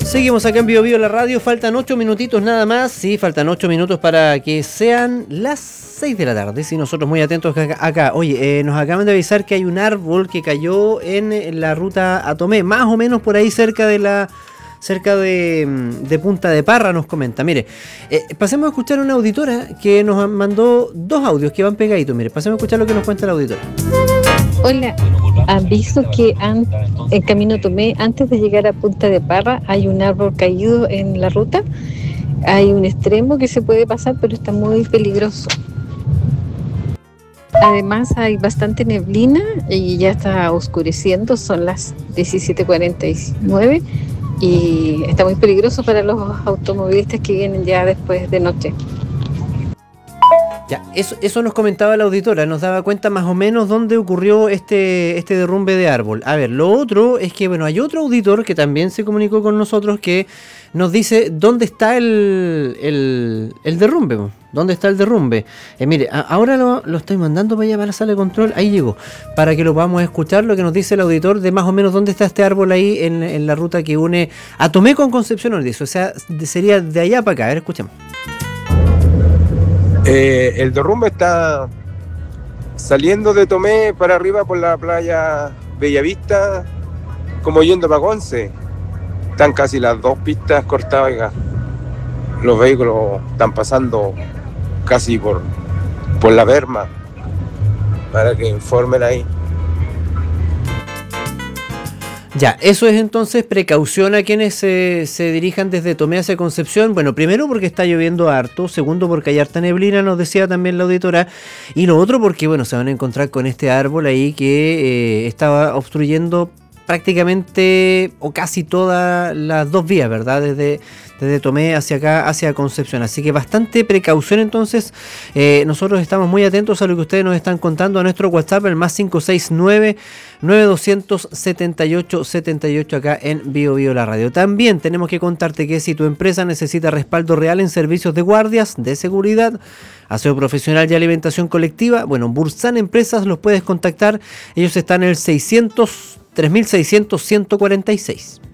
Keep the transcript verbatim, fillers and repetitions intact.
Seguimos acá en Bio Bio la radio, faltan ocho minutitos nada más, sí, faltan ocho minutos para que sean las seis de la tarde, sí, nosotros muy atentos acá. acá. Oye, eh, nos acaban de avisar que hay un árbol que cayó en, en la ruta a Tomé, más o menos por ahí cerca de la... cerca de, de Punta de Parra, nos comenta. Mire, eh, pasemos a escuchar a una auditora que nos mandó dos audios que van pegaditos. Mire, pasemos a escuchar lo que nos cuenta la auditora. Hola, aviso que an, en Camino Tomé, antes de llegar a Punta de Parra, hay un árbol caído en la ruta. Hay un extremo que se puede pasar, pero está muy peligroso. Además hay bastante neblina y ya está oscureciendo, son las diecisiete cuarenta y nueve y está muy peligroso para los automovilistas que vienen ya después de noche. Ya, eso, eso nos comentaba la auditora, nos daba cuenta más o menos dónde ocurrió este, este derrumbe de árbol. A ver, lo otro es que, bueno, hay otro auditor que también se comunicó con nosotros que nos dice dónde está el, el, el derrumbe, dónde está el derrumbe. Eh, mire, a, ahora lo, lo estoy mandando para allá, para la sala de control, ahí llegó, para que lo podamos escuchar, lo que nos dice el auditor de más o menos dónde está este árbol ahí en, en la ruta que une a Tomé con Concepción Ordiz, o sea, de, sería de allá para acá. A ver, escuchemos. Eh, el derrumbe está saliendo de Tomé para arriba por la playa Bellavista, como yendo para Conce. Están casi las dos pistas cortadas, oiga. Los vehículos están pasando casi por, por la berma, para que informen ahí. Ya, eso es entonces precaución a quienes se, se dirijan desde Tomé hacia Concepción. Bueno, primero porque está lloviendo harto, segundo porque hay harta neblina, nos decía también la auditora, y lo otro porque, bueno, se van a encontrar con este árbol ahí que eh, estaba obstruyendo prácticamente o casi todas las dos vías, ¿verdad? Desde, desde Tomé hacia acá, hacia Concepción. Así que bastante precaución entonces. Eh, nosotros estamos muy atentos a lo que ustedes nos están contando a nuestro WhatsApp, el más cinco seis nueve, nueve dos cero cero, siete ocho siete ocho acá en Bio Bio la radio. También tenemos que contarte que si tu empresa necesita respaldo real en servicios de guardias, de seguridad, aseo profesional y alimentación colectiva, bueno, Bursan Empresas los puedes contactar. Ellos están en el seiscientos, tres mil seiscientos, ciento cuarenta y seis.